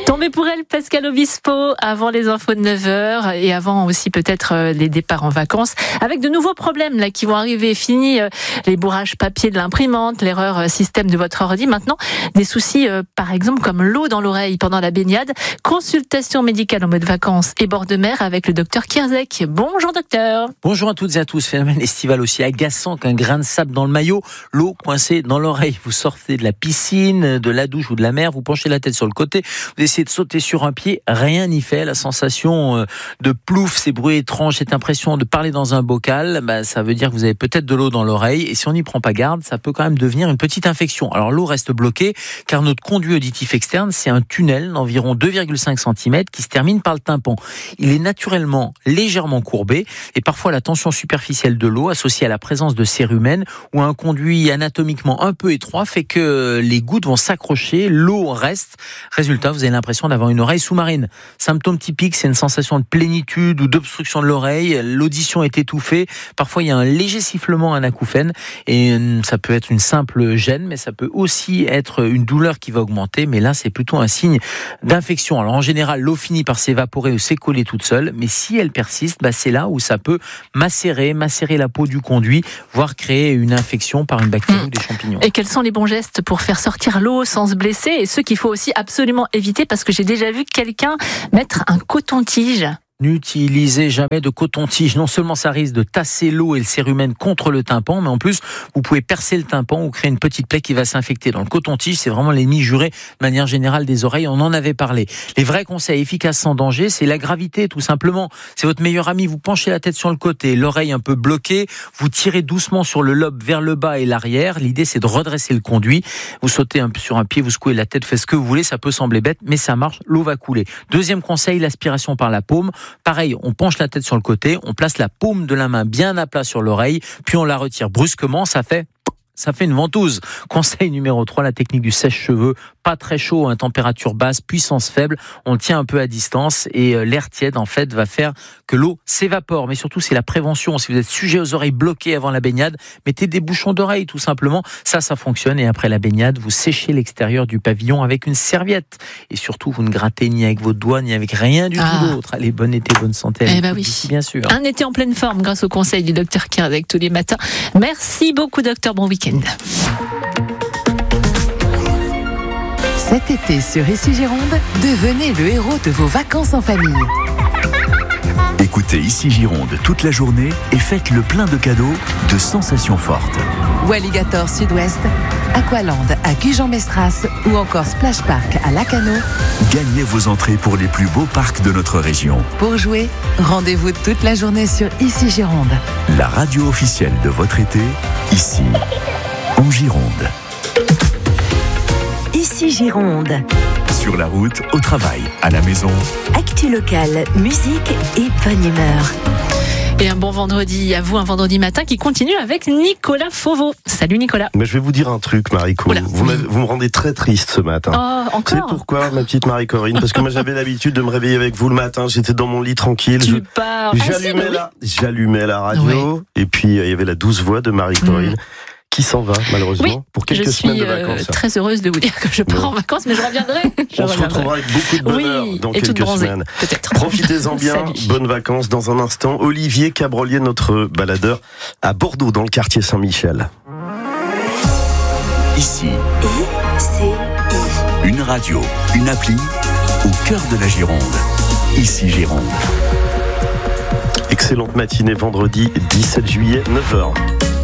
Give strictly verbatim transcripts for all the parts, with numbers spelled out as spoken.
Tombez pour elle, Pascal Obispo, avant les infos de neuf heures et avant aussi peut-être les départs en vacances, avec de nouveaux problèmes là qui vont arriver. Fini les bourrages papier de l'imprimante, l'erreur système de votre ordi. Maintenant, des soucis par exemple comme l'eau dans l'oreille pendant la baignade. Consultation médicale en mode vacances et bord de mer avec le docteur Kierzek. Bonjour docteur. Bonjour à toutes et à tous. Phénomène estival aussi agaçant qu'un grain de sable dans le maillot, l'eau coincée dans l'oreille. Vous sortez de la piscine, de la douche ou de la mer, vous penchez la tête sur le côté, vous essayez de sauter sur un pied, rien n'y fait. La sensation de plouf, ces bruits étranges, cette impression de parler dans un bocal, bah, ça veut dire que vous avez peut-être de l'eau dans l'oreille. Et si on n'y prend pas garde, ça peut quand même devenir une petite infection. Alors l'eau reste bloquée car notre conduit auditif externe, c'est un tunnel d'environ deux virgule cinq centimètres qui se termine par le tympan. Il est naturellement légèrement courbé et parfois la tension superficielle de l'eau associée à la présence de cérumen ou un conduit anatomiquement un peu étroit fait que les gouttes vont s'accrocher, l'eau reste. Résultat, vous avez l'impression d'avoir une oreille sous-marine. Symptôme typique, c'est une sensation de plénitude ou d'obstruction de l'oreille. L'audition est étouffée. Parfois, il y a un léger sifflement, un acouphène. Et ça peut être une simple gêne, mais ça peut aussi être une douleur qui va augmenter. Mais là, c'est plutôt un signe d'infection. Alors, en général, l'eau finit par s'évaporer ou s'écoller toute seule. Mais si elle persiste, bah, c'est là où ça peut macérer, macérer la peau du conduit, voire créer une infection par une bactérie mmh. ou des champignons. Et quels sont les bons gestes pour faire sortir l'eau sans se blesser et ceux qu'il faut aussi absolument éviter parce que j'ai déjà vu quelqu'un mettre un coton-tige. N'utilisez jamais de coton-tige. Non seulement ça risque de tasser l'eau et le cérumen contre le tympan, mais en plus, vous pouvez percer le tympan ou créer une petite plaie qui va s'infecter. Dans le coton-tige, c'est vraiment l'ennemi juré de manière générale des oreilles. On en avait parlé. Les vrais conseils efficaces sans danger, c'est la gravité, tout simplement. C'est votre meilleur ami. Vous penchez la tête sur le côté, l'oreille un peu bloquée. Vous tirez doucement sur le lobe vers le bas et l'arrière. L'idée, c'est de redresser le conduit. Vous sautez un peu sur un pied, vous secouez la tête, faites ce que vous voulez. Ça peut sembler bête, mais ça marche. L'eau va couler. Deuxième conseil, l'aspiration par la paume. Pareil, on penche la tête sur le côté, on place la paume de la main bien à plat sur l'oreille, puis on la retire brusquement, ça fait... Ça fait une ventouse. Conseil numéro trois, la technique du sèche-cheveux. Pas très chaud, hein, température basse, puissance faible. On le tient un peu à distance et euh, l'air tiède, en fait, va faire que l'eau s'évapore. Mais surtout, c'est la prévention. Si vous êtes sujet aux oreilles bloquées avant la baignade, mettez des bouchons d'oreilles, tout simplement. Ça, ça fonctionne. Et après la baignade, vous séchez l'extérieur du pavillon avec une serviette. Et surtout, vous ne grattez ni avec vos doigts, ni avec rien du ah. tout d'autre. Allez, bon été, bonne santé. Eh ben oui. Ici, bien sûr. Un été en pleine forme grâce au conseil du docteur Kierzek tous les matins. Merci beaucoup, docteur. Bon week-end. Cet été sur Ici Gironde, devenez le héros de vos vacances en famille. Écoutez Ici Gironde toute la journée et faites le plein de cadeaux, de sensations fortes. Walligator Sud-Ouest, Aqualand à Gujan-Mestras ou encore Splash Park à Lacano. Gagnez vos entrées pour les plus beaux parcs de notre région. Pour jouer, rendez-vous toute la journée sur Ici Gironde. La radio officielle de votre été, ici, en Gironde. Ici Gironde. Sur la route, au travail, à la maison. Actu locale, musique et bonne humeur. Et un bon vendredi à vous, un vendredi matin qui continue avec Nicolas Fauveau. Salut Nicolas. Mais je vais vous dire un truc, Mariko. Vous, vous me rendez très triste ce matin. Oh, encore ? C'est pourquoi, ma petite Marie-Corinne ? Parce que moi j'avais l'habitude de me réveiller avec vous le matin. J'étais dans mon lit tranquille. Tu je, parles. J'allumais, ah, la, j'allumais la radio. Oui. Et puis il euh, y avait la douce voix de Marie-Corinne. Mmh. Qui s'en va, malheureusement, oui, pour quelques semaines de vacances. Je suis euh, très heureuse de vous dire que je pars bon. en vacances, mais je reviendrai. Je On reviendrai. se retrouvera avec beaucoup de bonheur oui, dans et quelques bronzée, semaines. Peut-être. Profitez-en bien. Salut. Bonnes vacances. Dans un instant, Olivier Cabrolier, notre baladeur à Bordeaux, dans le quartier Saint-Michel. Ici, I C I. Une radio, une appli, au cœur de la Gironde. Ici Gironde. Excellente matinée, vendredi dix-sept juillet, neuf heures.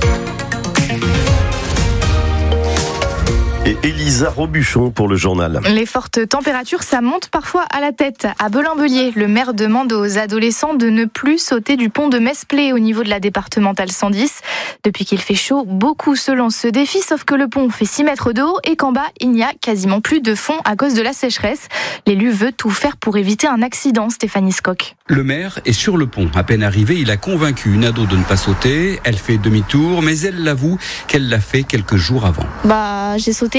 Et Elisa Robuchon pour le journal. Les fortes températures, ça monte parfois à la tête. À Belin-Belier, le maire demande aux adolescents de ne plus sauter du pont de Mesplé au niveau de la départementale cent dix. Depuis qu'il fait chaud, beaucoup se lancent ce défi, sauf que le pont fait six mètres de haut et qu'en bas, il n'y a quasiment plus de fond à cause de la sécheresse. L'élu veut tout faire pour éviter un accident, Stéphanie Skock. Le maire est sur le pont. À peine arrivé, il a convaincu une ado de ne pas sauter. Elle fait demi-tour, mais elle l'avoue qu'elle l'a fait quelques jours avant. Bah, j'ai sauté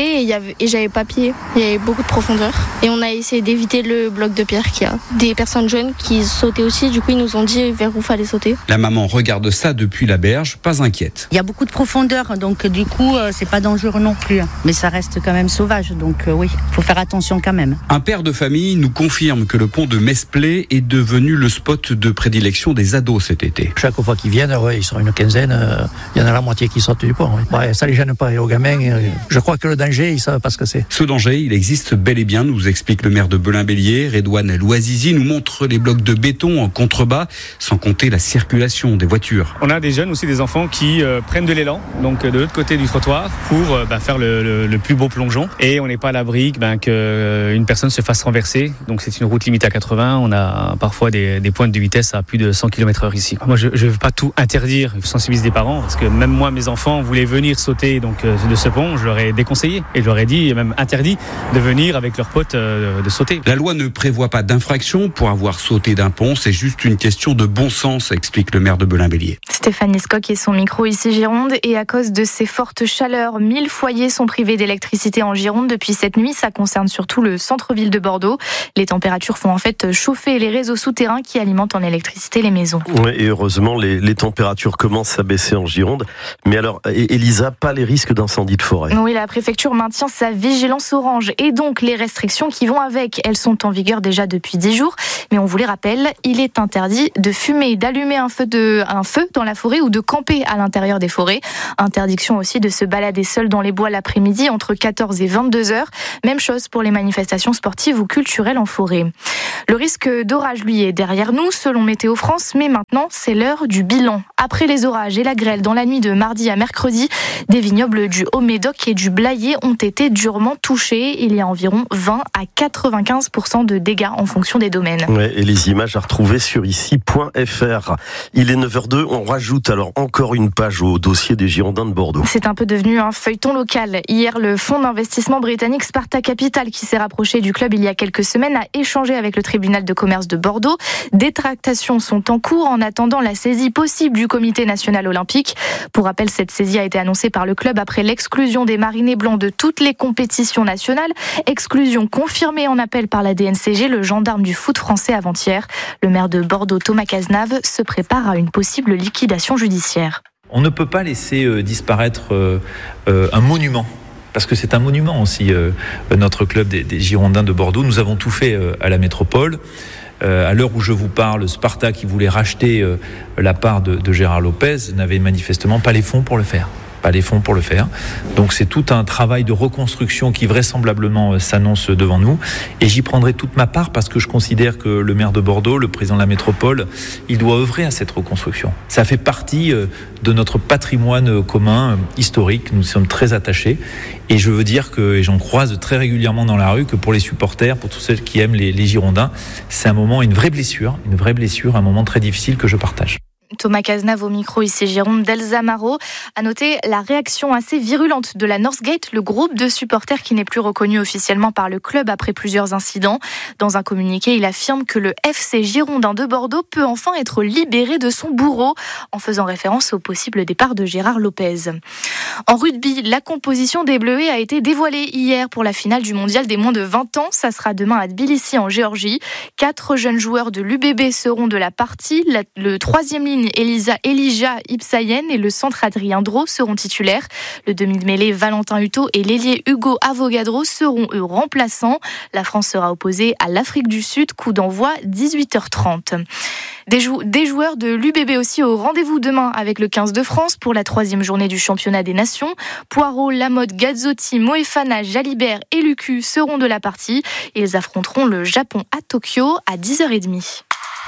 sauter et, y avait, et j'avais pas pied. Il y avait beaucoup de profondeur. Et on a essayé d'éviter le bloc de pierre qu'il y a. Des personnes jeunes qui sautaient aussi, du coup ils nous ont dit vers où fallait sauter. La maman regarde ça depuis la berge, pas inquiète. Il y a beaucoup de profondeur, donc du coup c'est pas dangereux non plus. Mais ça reste quand même sauvage, donc euh, oui, il faut faire attention quand même. Un père de famille nous confirme que le pont de Mesplé est devenu le spot de prédilection des ados cet été. Chaque fois qu'ils viennent, ouais, ils sont une quinzaine, euh, il y en a la moitié qui sortent du pont. Ouais. Ouais, ça les gêne pas. Et aux gamins, euh, je crois que le danger, ils savent pas ce que c'est. Ce danger, il existe bel et bien, nous explique le maire de Belin-Bélier, Redouane Louazizi, nous montre les blocs de béton en contrebas, sans compter la circulation des voitures. On a des jeunes aussi, des enfants qui euh, prennent de l'élan, donc de l'autre côté du trottoir, pour euh, bah, faire le, le, le plus beau plongeon. Et on n'est pas à l'abri ben, qu'une euh, personne se fasse renverser. Donc c'est une route limitée à quatre-vingts. On a parfois des, des pointes de vitesse à plus de cent kilomètres heure ici. Moi, je ne veux pas tout interdire, je sensibilise des parents, parce que même moi, mes enfants voulaient venir sauter donc, euh, de ce pont. Je leur ai déconseillé et je leur ai dit, et même interdit, de venir avec leurs potes euh, de sauter. La loi ne prévoit pas d'infraction pour avoir sauté d'un pont. C'est juste une question de bon sens, explique le maire de Belin-Bélier. Stéphanie Scocq et son micro ici Gironde. Et à cause de ces fortes chaleurs, mille foyers sont privés d'électricité en Gironde depuis cette nuit. Ça concerne surtout le centre-ville de Bordeaux. Les températures font en fait chauffer les réseaux souterrains qui alimentent en électricité les maisons. Oui, et heureusement, les, les températures commencent à baisser en Gironde. Mais alors, Elisa, pas les risques d'incendie de forêt. Oui, la préfecture maintient sa vigilance orange et donc les restrictions qui vont avec. Elles sont en vigueur déjà depuis dix jours. Mais on vous les rappelle, il est interdit de fumer, d'allumer un feu, de, un feu dans la forêt ou de camper à l'intérieur des forêts. Interdiction aussi de se balader seul dans les bois l'après-midi entre quatorze et vingt-deux heures. Même chose pour les manifestations sportives ou culturelles en forêt. Le risque d'orage, lui, est derrière nous, selon Météo France, mais maintenant, c'est l'heure du bilan. Après les orages et la grêle dans la nuit de mardi à mercredi, des vignobles du Haut-Médoc et du Blayais ont été durement touchés. Il y a environ vingt à quatre-vingt-quinze pour cent de dégâts en fonction des domaines. Ouais, et les images à retrouver sur ici point f r. Il est neuf heures deux, on rajoute alors encore une page au dossier des Girondins de Bordeaux. C'est un peu devenu un feuilleton local. Hier, le fonds d'investissement britannique Sparta Capital, qui s'est rapproché du club il y a quelques semaines, a échangé avec le tribunal de commerce de Bordeaux. Des tractations sont en cours en attendant la saisie possible du comité national olympique. Pour rappel, cette saisie a été annoncée par le club après l'exclusion des Marinés Blancs de toutes les compétitions nationales. Exclusion confirmée en appel par la D N C G, le gendarme du foot français avant-hier. Le maire de Bordeaux, Thomas Cazenave, se prépare à une possible liquidation judiciaire. On ne peut pas laisser euh, disparaître euh, euh, un monument. Parce que c'est un monument aussi, euh, notre club des, des Girondins de Bordeaux. Nous avons tout fait euh, à la métropole. Euh, à l'heure où je vous parle, Sparta, qui voulait racheter euh, la part de, de Gérard Lopez, n'avait manifestement pas les fonds pour le faire. Pas les fonds pour le faire. Donc c'est tout un travail de reconstruction qui vraisemblablement s'annonce devant nous. Et j'y prendrai toute ma part parce que je considère que le maire de Bordeaux, le président de la métropole, il doit œuvrer à cette reconstruction. Ça fait partie de notre patrimoine commun, historique. Nous sommes très attachés. Et je veux dire que, et j'en croise très régulièrement dans la rue, que pour les supporters, pour tous ceux qui aiment les, les Girondins, c'est un moment, une vraie blessure, une vraie blessure, un moment très difficile que je partage. Thomas Cazenave au micro ici Gironde d'Elsa Marot. À noter la réaction assez virulente de la Northgate, le groupe de supporters qui n'est plus reconnu officiellement par le club après plusieurs incidents. Dans un communiqué, il affirme que le F C Girondins de Bordeaux peut enfin être libéré de son bourreau, en faisant référence au possible départ de Gérard Lopez. En rugby, la composition des Bleuets a été dévoilée hier pour la finale du mondial des moins de vingt ans. Ça sera demain à Tbilissi en Géorgie. Quatre jeunes joueurs de l'U B B seront de la partie. La, le troisième ligne Elisa, Elijah Ipsayen et le centre Adrien Dro seront titulaires. Le demi de mêlée Valentin Hutto et l'ailier Hugo Avogadro seront eux remplaçants. La France sera opposée à l'Afrique du Sud, coup d'envoi dix-huit heures trente. Des, jou- des joueurs de l'U B B aussi au rendez-vous demain avec le quinze de France pour la troisième journée du championnat des nations. Poirot, Lamotte, Gazzotti, Moefana, Jalibert et Lucu seront de la partie. Ils affronteront le Japon à Tokyo à dix heures trente.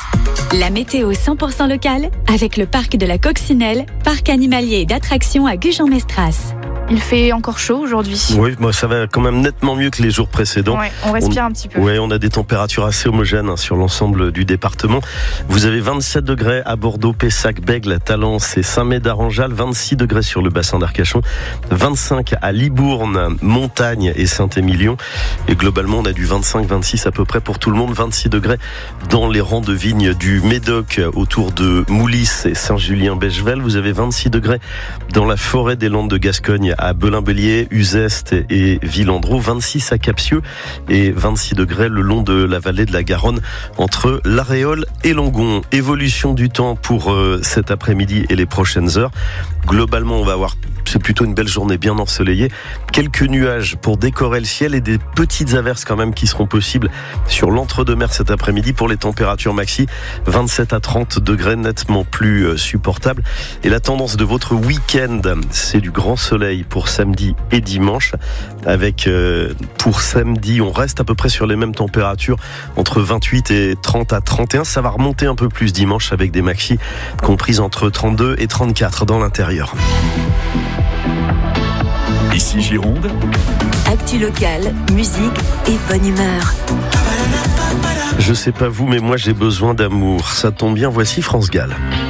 La météo cent pour cent locale avec le parc de la Coccinelle, parc animalier et d'attractions à Gujan-Mestras. Il fait encore chaud aujourd'hui. Oui, moi ça va quand même nettement mieux que les jours précédents. Ouais, on respire on, un petit peu. Oui, on a des températures assez homogènes hein, sur l'ensemble du département. Vous avez vingt-sept degrés à Bordeaux, Pessac, Bègles, Talence et Saint-Médard-en-Jalles, vingt-six degrés sur le bassin d'Arcachon, vingt-cinq à Libourne, Montagne et Saint-Émilion. Et globalement, on a du vingt-cinq vingt-six à peu près pour tout le monde, vingt-six degrés dans les rangs de vignes du Médoc autour de Moulis et Saint-Julien-Bechevel. Vous avez vingt-six degrés dans la forêt des Landes de Gascogne Montagne à Belin-Bélier, Uzeste et Villandreau, vingt-six à Capsieux et vingt-six degrés le long de la vallée de la Garonne entre l'Aréole et Langon. Évolution du temps pour euh, cet après-midi et les prochaines heures. Globalement, on va avoir, c'est plutôt une belle journée bien ensoleillée. Quelques nuages pour décorer le ciel et des petites averses quand même qui seront possibles sur l'entre-deux-mer cet après-midi pour les températures maxi. vingt-sept à trente degrés, nettement plus supportable. Et la tendance de votre week-end, c'est du grand soleil pour samedi et dimanche. Avec, euh, pour samedi, on reste à peu près sur les mêmes températures, entre vingt-huit et trente à trente et un. Ça va remonter un peu plus dimanche avec des maxi comprises entre trente-deux et trente-quatre dans l'intérieur. Ici Gironde. Actu locale, musique et bonne humeur. Je sais pas vous, mais moi j'ai besoin d'amour. Ça tombe bien, voici France Gall.